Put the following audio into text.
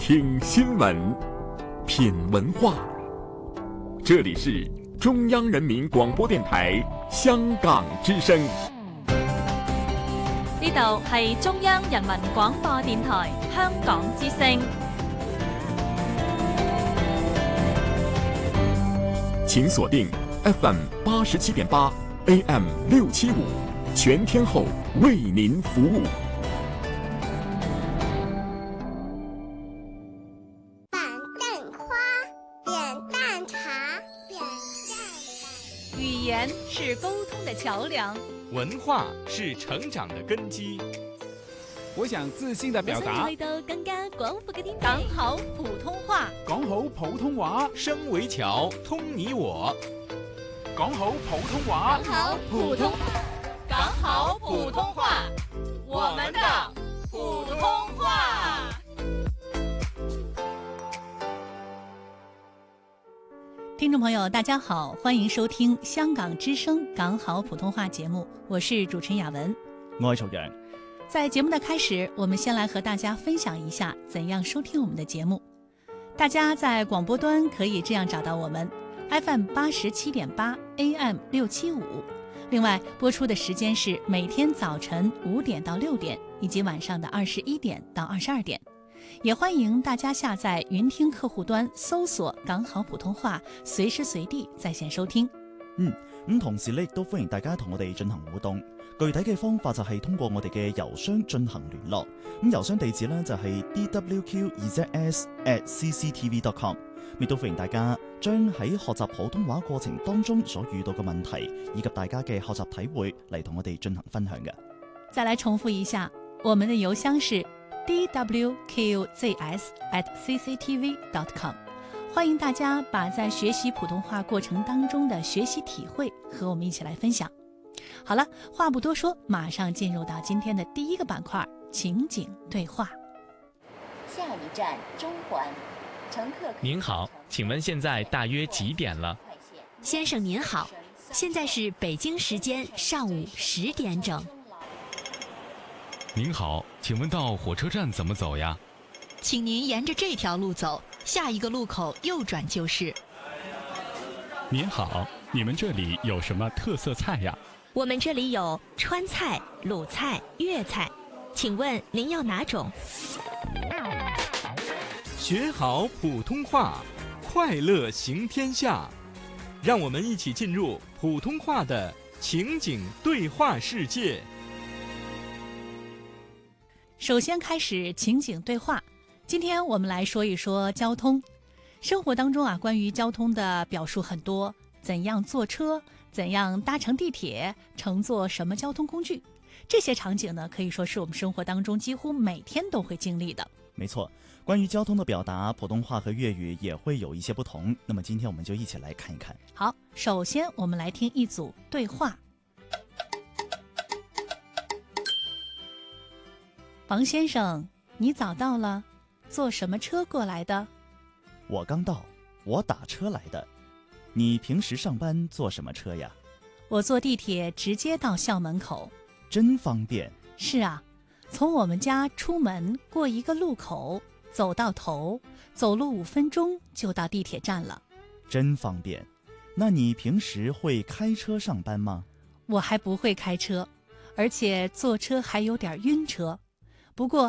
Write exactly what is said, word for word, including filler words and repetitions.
听新闻，品文化。这里是中央人民廣播電台香港之聲。 呢度係中央人民廣播電台香港之聲。 請鎖定 F M 八十七點八 A M 六七五，全天候為您服務。 板凳花，扁担茶，扁担。 語言是溝通的橋梁， 文化是成長的根基。 我想自信地表達， 去到更加廣闊嘅天地。 講好普通話， 講好普通話， 聲為橋，通你我。 講好普通話， 講好普通，講好普通話，我們的普通話。 聽眾朋友，大家好，歡迎收聽香港之聲講好普通話節目，我是主持人雅文， 我係曹陽。 在節目的開始，我們先來和大家分享一下怎樣收聽我們的節目。大家在廣播端可以這樣找到我們 F M 八十七點八 A M 六七五，另外播出的時間是每天早晨五點到六點，以及晚上的二十一點到二十二點。也歡迎大家下載雲聽客戶端，搜索港好普通話，隨時隨地在線收聽。 嗯，咁同時咧亦都歡迎大家同我哋進行互動。具體嘅方法就係通過我哋嘅郵箱進行聯絡。咁郵箱地址呢就係 d w q z s at c c t v dot com。亦都歡迎大家將喺學習普通話過程當中所遇到嘅問題，以及大家嘅學習體會嚟同我哋進行分享嘅。 再來重複一下，我們的郵箱是 d w q z s at c c t v dot com。歡迎大家把在學習普通話過程當中的學習體會和我們一起來分享。好了，話不多說，馬上進入到今天的第一個板塊情景對話。 下一站中環，乘客。 您好，請問現在大約幾點了？ 先生您好，現在是北京時間上午十點整。 您好，請問到火車站怎麼走呀？ 請您沿着這條路走，下一個路口右轉就是。 您好，你們這裡有什麼特色菜呀？ 我們這裡有川菜、魯菜、粵菜，請問您要哪種？ 學好普通話，快樂行天下。讓我們一起進入普通話的情景對話世界。 首先開始情景對話，今天我們來說一說交通。生活當中啊，關於交通的表述很多，怎樣坐車，怎樣搭乘地鐵，乘坐什麼交通工具，這些場景呢，可以說是我們生活當中幾乎每天都會經歷的。 沒錯，關於交通的表達，普通話和粵語也會有一些不同。那麼今天我們就一起來看一看。 好，首先我們來聽一組對話。王先生，你早到了，坐什麼車過來的？ 我剛到，我打車來的。你平時上班坐什麼車呀？ 我坐地鐵直接到校門口。 真方便。 是啊，從我們家出門過一個路口，走到頭，走路五分鐘就到地鐵站了。 真方便。那你平時會開車上班嗎？ 我還不會開車，而且坐車還有點暈車。不過